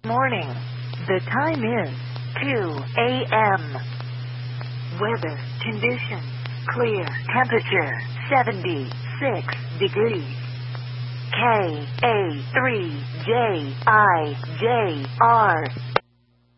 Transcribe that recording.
morning. The time is 2 a.m. Weather conditions clear. Temperature 76 degrees. KA3JIJR